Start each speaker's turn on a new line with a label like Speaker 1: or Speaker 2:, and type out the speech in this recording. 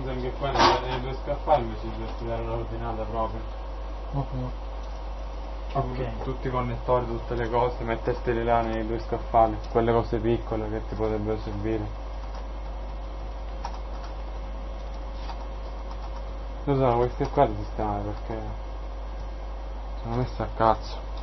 Speaker 1: scusa anche qua nei due scaffali invece di studiare l'ordinata proprio.
Speaker 2: Ok.
Speaker 1: Tutti i connettori, tutte le cose, metterteli là nei due scaffali, quelle cose piccole che ti potrebbero servire. Io sono questi qua da sistemare perché sono messi a cazzo.